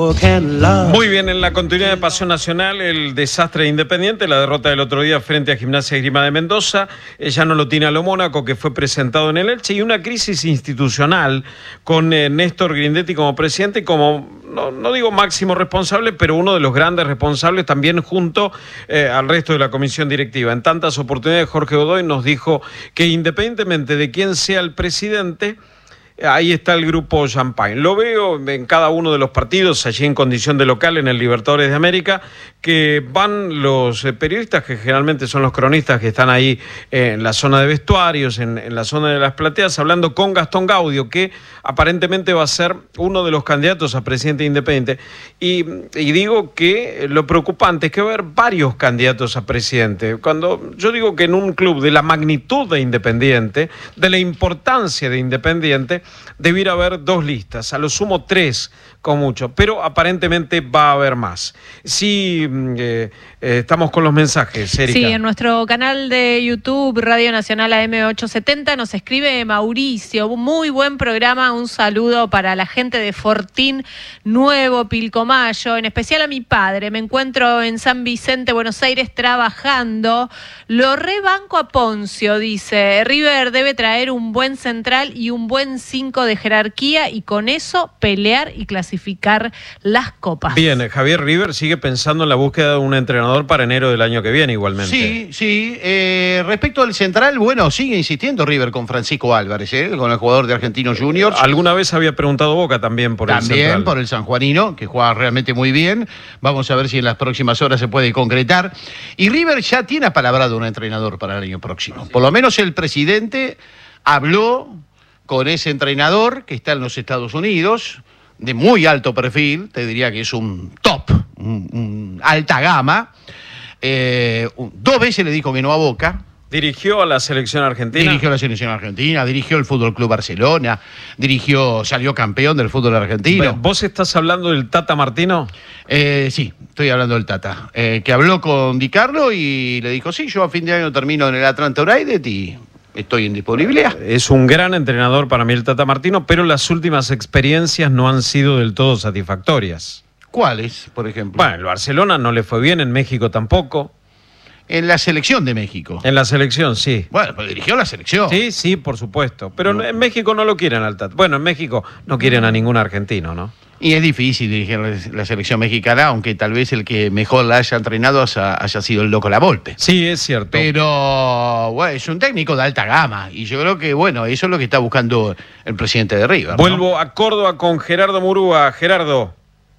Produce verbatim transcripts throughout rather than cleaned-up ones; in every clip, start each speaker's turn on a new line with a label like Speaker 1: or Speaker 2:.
Speaker 1: Muy bien, en la continuidad de Pasión Nacional, el desastre de Independiente, la derrota del otro día frente a Gimnasia y Esgrima de Mendoza, eh, ya no lo tiene a lo Mónaco, que fue presentado en el Elche, y una crisis institucional con eh, Néstor Grindetti como presidente, como, no, no digo máximo responsable, pero uno de los grandes responsables también junto eh, al resto de la comisión directiva. En tantas oportunidades, Jorge Godoy nos dijo que independientemente de quién sea el presidente, ahí está el grupo Champagne. Lo veo en cada uno de los partidos, allí en condición de local, en el Libertadores de América, que van los periodistas, que generalmente son los cronistas que están ahí en la zona de vestuarios, en, en la zona de las plateas, hablando con Gastón Gaudio, que aparentemente va a ser uno de los candidatos a presidente independiente. Y, y digo que lo preocupante es que va a haber varios candidatos a presidente. Cuando yo digo que en un club de la magnitud de Independiente, de la importancia de Independiente, debiera haber dos listas, a lo sumo tres, con mucho, pero aparentemente va a haber más. Sí, eh, eh, estamos con los mensajes, Erika.
Speaker 2: Sí, en nuestro canal de YouTube, Radio Nacional A M ochocientos setenta, nos escribe Mauricio, un muy buen programa, un saludo para la gente de Fortín Nuevo, Pilcomayo, en especial a mi padre. Me encuentro en San Vicente, Buenos Aires, trabajando. Lo rebanco a Poncio, dice. River debe traer un buen central y un buen cinco de jerarquía y con eso pelear y clasificar las copas.
Speaker 1: Bien, Javier, River sigue pensando en la búsqueda de un entrenador para enero del año que viene igualmente.
Speaker 3: Sí, sí. Eh, respecto al central, bueno, sigue insistiendo River con Francisco Álvarez, ¿eh? Con el jugador de Argentinos Juniors.
Speaker 1: Alguna vez había preguntado Boca también por
Speaker 3: también
Speaker 1: el central.
Speaker 3: También por el sanjuanino, que juega realmente muy bien. Vamos a ver si en las próximas horas se puede concretar. Y River ya tiene apalabrado un entrenador para el año próximo. Por lo menos el presidente habló con ese entrenador que está en los Estados Unidos, de muy alto perfil, te diría que es un top, un, un alta gama. Eh, un, dos veces le dijo que no a Boca.
Speaker 1: ¿Dirigió a la selección argentina?
Speaker 3: Dirigió a la selección argentina, dirigió el Fútbol Club Barcelona, dirigió, salió campeón del fútbol argentino.
Speaker 1: ¿Vos estás hablando del Tata Martino?
Speaker 3: Eh, sí, estoy hablando del Tata, eh, que habló con Di Carlo y le dijo, sí, yo a fin de año termino en el Atlanta United y estoy en disponibilidad.
Speaker 1: Es un gran entrenador para mí el Tata Martino, pero las últimas experiencias no han sido del todo satisfactorias.
Speaker 3: ¿Cuáles, por ejemplo?
Speaker 1: Bueno, el Barcelona no le fue bien, en México tampoco.
Speaker 3: En la selección de México.
Speaker 1: En la selección, sí.
Speaker 3: Bueno, pero dirigió la selección.
Speaker 1: Sí, sí, por supuesto. Pero no. En México no lo quieren al Tata. Bueno, en México no quieren a ningún argentino, ¿no?
Speaker 3: Y es difícil dirigir la selección mexicana, aunque tal vez el que mejor la haya entrenado haya, haya sido el Loco Lavolpe.
Speaker 1: Sí, es cierto.
Speaker 3: Pero bueno, es un técnico de alta gama. Y yo creo que, bueno, eso es lo que está buscando el presidente de River, ¿no?
Speaker 1: Vuelvo a Córdoba con Gerardo Murúa. Gerardo.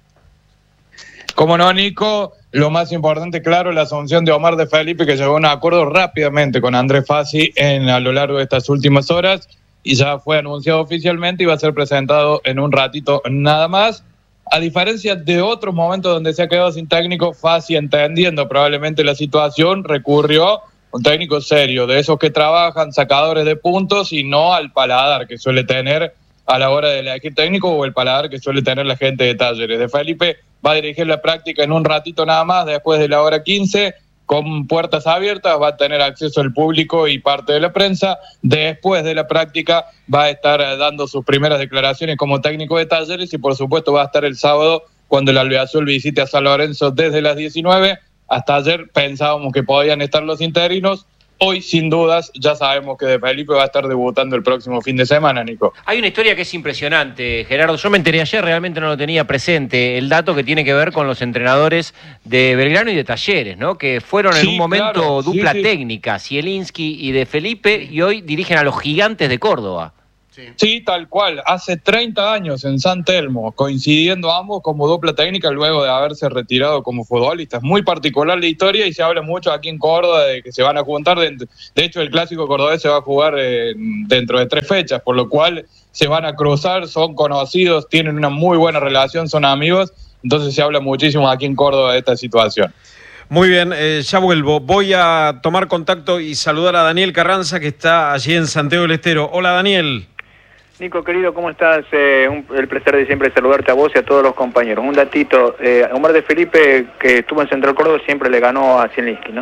Speaker 4: Como no, Nico, lo más importante, claro, la asunción de Omar de Felipe, que llegó a un acuerdo rápidamente con Andrés Fassi en, a lo largo de estas últimas horas, y ya fue anunciado oficialmente y va a ser presentado en un ratito nada más. A diferencia de otros momentos donde se ha quedado sin técnico, Fassi, entendiendo probablemente la situación, recurrió a un técnico serio, de esos que trabajan, sacadores de puntos, y no al paladar que suele tener a la hora de elegir técnico o el paladar que suele tener la gente de Talleres. De Felipe va a dirigir la práctica en un ratito nada más, después de la hora quince, con puertas abiertas, va a tener acceso al público y parte de la prensa. Después de la práctica va a estar dando sus primeras declaraciones como técnico de Talleres y por supuesto va a estar el sábado cuando el albiazul visite a San Lorenzo desde las diecinueve. Hasta ayer pensábamos que podían estar los interinos. Hoy, sin dudas, ya sabemos que De Felipe va a estar debutando el próximo fin de semana, Nico.
Speaker 5: Hay una historia que es impresionante, Gerardo. Yo me enteré ayer, realmente no lo tenía presente, el dato que tiene que ver con los entrenadores de Belgrano y de Talleres, ¿no? Que fueron en sí, un momento claro, dupla sí, sí. técnica, Zielinski y De Felipe, y hoy dirigen a los Gigantes de Córdoba.
Speaker 4: Sí. sí, tal cual. Hace treinta años en San Telmo, coincidiendo ambos como dupla técnica luego de haberse retirado como futbolistas. Muy particular la historia y se habla mucho aquí en Córdoba de que se van a juntar. De, de hecho, el clásico cordobés se va a jugar eh, dentro de tres fechas, por lo cual se van a cruzar, son conocidos, tienen una muy buena relación, son amigos. Entonces se habla muchísimo aquí en Córdoba de esta situación.
Speaker 1: Muy bien, eh, ya vuelvo. Voy a tomar contacto y saludar a Daniel Carranza, que está allí en Santiago del Estero. Hola, Daniel.
Speaker 6: Nico, querido, ¿cómo estás? Eh, un, el placer de siempre saludarte a vos y a todos los compañeros. Un datito, eh, Omar de Felipe, que estuvo en Central Córdoba, siempre le ganó a Zielinski, ¿no?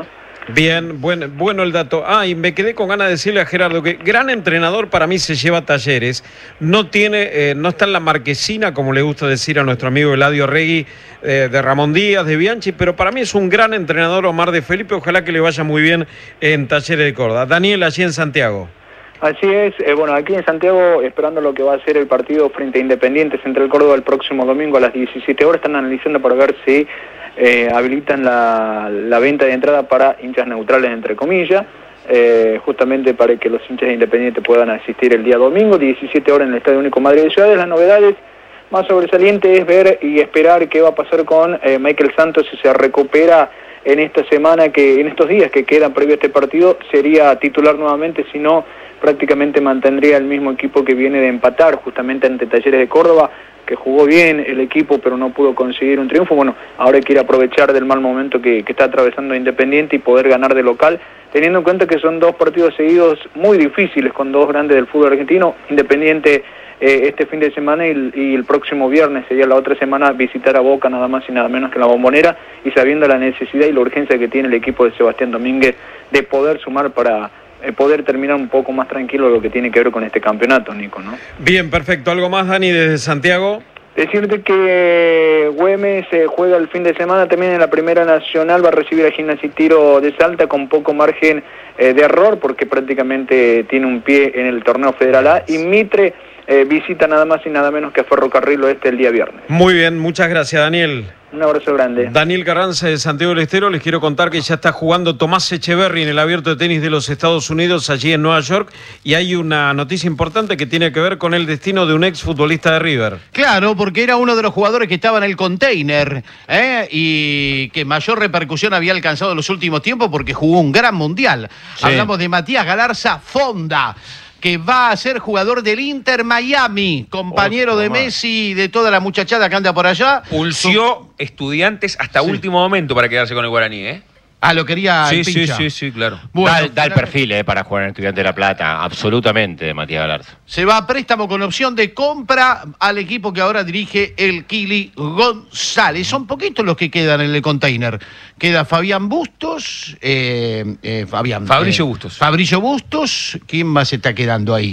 Speaker 1: Bien, buen, bueno el dato. Ah, y me quedé con ganas de decirle a Gerardo que gran entrenador para mí se lleva Talleres. No tiene, eh, no está en la marquesina, como le gusta decir a nuestro amigo Eladio Regui, eh, de Ramón Díaz, de Bianchi, pero para mí es un gran entrenador Omar de Felipe. Ojalá que le vaya muy bien en Talleres de Córdoba. Daniel, allí en Santiago.
Speaker 6: Así es, eh, bueno, aquí en Santiago, esperando lo que va a ser el partido frente a Independiente Central Córdoba el próximo domingo a las diecisiete horas, están analizando para ver si eh, habilitan la, la venta de entrada para hinchas neutrales, entre comillas, eh, justamente para que los hinchas de Independiente puedan asistir el día domingo, diecisiete horas en el Estadio Único Madrid de Ciudades. Las novedades más sobresalientes es ver y esperar qué va a pasar con eh, Michael Santos si se recupera en esta semana, que en estos días que quedan previo a este partido, sería titular nuevamente, si no prácticamente mantendría el mismo equipo que viene de empatar justamente ante Talleres de Córdoba, que jugó bien el equipo pero no pudo conseguir un triunfo. Bueno, ahora quiere aprovechar del mal momento que, que está atravesando Independiente y poder ganar de local, teniendo en cuenta que son dos partidos seguidos muy difíciles con dos grandes del fútbol argentino. Independiente eh, este fin de semana y, y el próximo viernes sería la otra semana visitar a Boca, nada más y nada menos que en la Bombonera, y sabiendo la necesidad y la urgencia que tiene el equipo de Sebastián Domínguez de poder sumar para Eh, poder terminar un poco más tranquilo lo que tiene que ver con este campeonato, Nico, ¿no?
Speaker 1: Bien, perfecto. ¿Algo más, Dani, desde Santiago?
Speaker 6: Decirte que Güemes eh, juega el fin de semana también en la Primera Nacional, va a recibir a Gimnasia y Tiro de Salta con poco margen eh, de error, porque prácticamente tiene un pie en el torneo Federal A, y Mitre eh, visita nada más y nada menos que a Ferrocarril Oeste el día viernes.
Speaker 1: Muy bien, muchas gracias, Daniel.
Speaker 6: Un abrazo grande.
Speaker 1: Daniel Carranza de Santiago del Estero. Les quiero contar que ya está jugando Tomás Echeverry en el Abierto de Tenis de los Estados Unidos, allí en Nueva York, y hay una noticia importante que tiene que ver con el destino de un ex futbolista de River.
Speaker 3: Claro, porque era uno de los jugadores que estaba en el container, ¿eh? Y que mayor repercusión había alcanzado en los últimos tiempos porque jugó un gran mundial. Sí. Hablamos de Matías Galarza Fonda, que va a ser jugador del Inter Miami, compañero Otro de más. Messi, de toda la muchachada que anda por allá.
Speaker 7: Pulsió Estudiantes hasta sí. último momento para quedarse con el Guaraní, ¿eh?
Speaker 3: Ah, lo quería
Speaker 7: sí,
Speaker 3: el
Speaker 7: sí,
Speaker 3: pincha.
Speaker 7: sí, sí, claro.
Speaker 5: Bueno, da, da el perfil eh, para jugar en Estudiante de La Plata, absolutamente, de Matías Galarza.
Speaker 3: Se va a préstamo con opción de compra al equipo que ahora dirige el Kili González. Son poquitos los que quedan en el container. Queda Fabián Bustos, eh, eh, Fabián,
Speaker 7: Fabricio
Speaker 3: eh,
Speaker 7: Bustos.
Speaker 3: Fabricio Bustos. ¿Quién más está quedando ahí?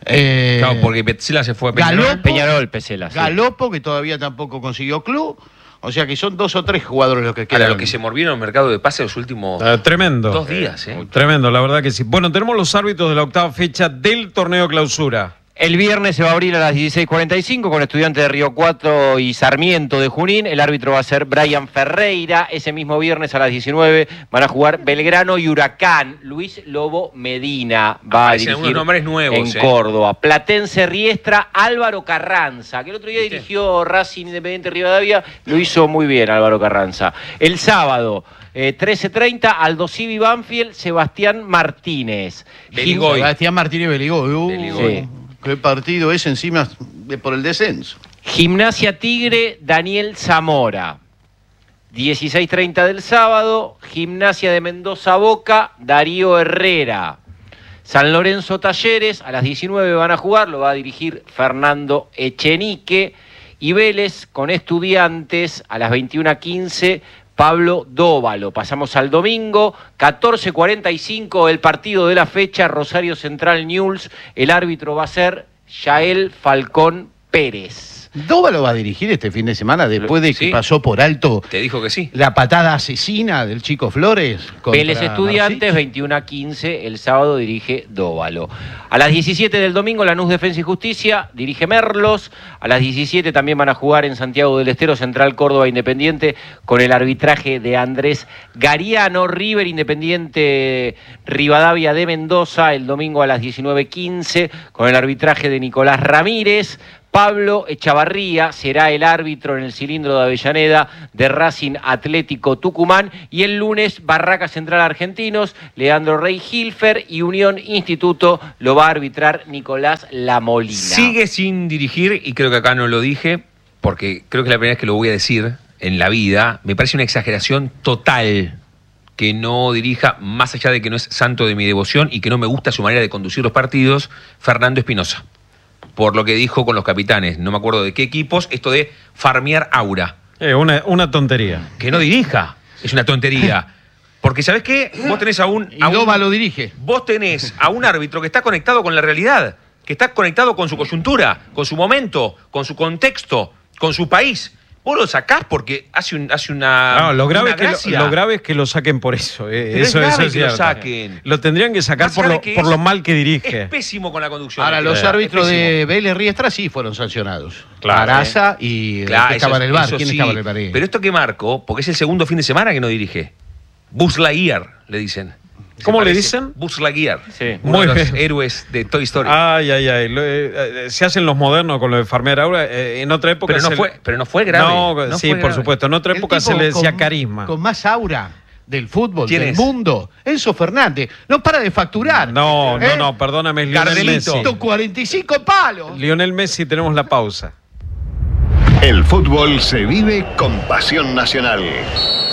Speaker 3: Eh,
Speaker 7: claro, porque Petzela se fue a Peñarol.
Speaker 3: Galopo,
Speaker 5: Peñarol, Petzela, sí.
Speaker 3: Galopo, que todavía tampoco consiguió club. O sea que son dos o tres jugadores los que quedan.
Speaker 7: Ahora, lo que se movieron en el mercado de pase los últimos
Speaker 1: uh, tremendo.
Speaker 7: dos días. ¿eh?
Speaker 1: Tremendo, la verdad que sí. Bueno, tenemos los árbitros de la octava fecha del torneo Clausura.
Speaker 5: El viernes se va a abrir a las dieciséis cuarenta y cinco con Estudiantes de Río Cuatro y Sarmiento de Junín. El árbitro va a ser Brian Ferreira. Ese mismo viernes a las diecinueve van a jugar Belgrano y Huracán. Luis Lobo Medina va ah, a dirigir
Speaker 7: unos nombres nuevos,
Speaker 5: en
Speaker 7: eh.
Speaker 5: Córdoba. Platense Riestra, Álvaro Carranza, que el otro día ¿Viste? dirigió Racing Independiente Rivadavia. Lo hizo muy bien Álvaro Carranza. El sábado, Eh, trece treinta, Aldo Civi Banfield, Sebastián Martínez.
Speaker 3: Beligoy. Sebastián Martínez Beligoy. Uh,
Speaker 5: Beligoy.
Speaker 3: Sí. Qué partido es encima de por el descenso.
Speaker 5: Gimnasia Tigre, Daniel Zamora. dieciséis treinta del sábado, Gimnasia de Mendoza Boca, Darío Herrera. San Lorenzo Talleres, a las diecinueve van a jugar, lo va a dirigir Fernando Echenique. Y Vélez con Estudiantes, a las veintiuna quince, Pablo Dóvalo. Pasamos al domingo, catorce cuarenta y cinco, el partido de la fecha, Rosario Central Newell's. El árbitro va a ser Yael Falcón Pérez.
Speaker 3: ¿Dóvalo va a dirigir este fin de semana después de que
Speaker 7: sí.
Speaker 3: pasó por alto?
Speaker 7: Te dijo que sí.
Speaker 3: La patada asesina del Chico Flores.
Speaker 5: Vélez Estudiantes, veintiuna quince, el sábado dirige Dóvalo. A las diecisiete del domingo, Lanús Defensa y Justicia, dirige Merlos. A las diecisiete también van a jugar en Santiago del Estero, Central Córdoba Independiente, con el arbitraje de Andrés Gariano. River Independiente Rivadavia de Mendoza, el domingo a las diecinueve quince, con el arbitraje de Nicolás Ramírez. Pablo Echavarría será el árbitro en el cilindro de Avellaneda de Racing Atlético Tucumán. Y el lunes, Barraca Central Argentinos, Leandro Rey Hilfer, y Unión Instituto lo va a arbitrar Nicolás Lamolina.
Speaker 7: Sigue sin dirigir, y creo que acá no lo dije, porque creo que es la primera vez que lo voy a decir en la vida. Me parece una exageración total que no dirija, más allá de que no es santo de mi devoción y que no me gusta su manera de conducir los partidos, Fernando Espinosa. Por lo que dijo con los capitanes, no me acuerdo de qué equipos, esto de farmear aura.
Speaker 1: Eh, una, una tontería.
Speaker 7: Que no dirija, es una tontería. Porque, ¿sabés qué? Vos tenés a un...
Speaker 3: Y
Speaker 7: a un-
Speaker 3: Doma lo dirige.
Speaker 7: Vos tenés a un árbitro que está conectado con la realidad, que está conectado con su coyuntura, con su momento, con su contexto, con su país. Vos lo sacás porque hace, un, hace una.
Speaker 1: No, lo grave,
Speaker 7: una
Speaker 1: es que lo,
Speaker 7: gracia.
Speaker 1: lo grave es que lo saquen por eso. eh,
Speaker 7: Pero es
Speaker 1: eso,
Speaker 7: grave
Speaker 1: eso es
Speaker 7: que lo
Speaker 1: cierto.
Speaker 7: saquen.
Speaker 1: Lo tendrían que sacar
Speaker 7: Más
Speaker 1: por
Speaker 7: allá
Speaker 1: lo,
Speaker 7: de que
Speaker 1: por
Speaker 7: es-
Speaker 1: lo mal que dirige.
Speaker 7: Es pésimo con la conducción.
Speaker 3: Ahora,
Speaker 7: Eh,
Speaker 3: los
Speaker 7: es
Speaker 3: árbitros
Speaker 7: pésimo.
Speaker 3: de Vélez Riestra sí fueron sancionados.
Speaker 1: Claro,
Speaker 3: Araza y el
Speaker 7: Claro,
Speaker 3: que
Speaker 7: eso-
Speaker 3: estaba en el bar.
Speaker 7: eso
Speaker 3: ¿Quién
Speaker 7: sí.
Speaker 3: estaba en el bar?
Speaker 7: Pero esto que marco, porque es el segundo fin de semana que no dirige. Buzz Lightyear, le dicen. Se
Speaker 1: ¿Cómo le
Speaker 7: parece.
Speaker 1: dicen?
Speaker 7: Buzz Lightyear.
Speaker 5: Sí.
Speaker 7: Uno
Speaker 1: Muy
Speaker 7: de los
Speaker 1: bien.
Speaker 7: héroes de Toy Story.
Speaker 1: Ay, ay, ay. Lo, eh, eh, se hacen los modernos con lo de farmear ahora. eh, en otra época.
Speaker 7: pero, no
Speaker 1: se
Speaker 7: fue,
Speaker 1: le-
Speaker 7: pero no fue grave.
Speaker 1: No,
Speaker 7: No
Speaker 1: sí,
Speaker 7: fue
Speaker 1: por
Speaker 7: grave.
Speaker 1: supuesto. En otra
Speaker 3: El
Speaker 1: época se
Speaker 3: tipo
Speaker 1: le decía
Speaker 3: con-
Speaker 1: carisma.
Speaker 3: Con más aura del fútbol,
Speaker 7: ¿Quién
Speaker 3: del
Speaker 7: es?
Speaker 3: mundo. Enzo Fernández. No para de facturar.
Speaker 1: No, no,
Speaker 3: ¿Eh?
Speaker 1: no, perdóname, es Lionel
Speaker 7: Cardelito.
Speaker 1: Messi.
Speaker 3: cuarenta y cinco palos.
Speaker 1: Lionel Messi, tenemos la pausa.
Speaker 8: El fútbol se vive con pasión nacional.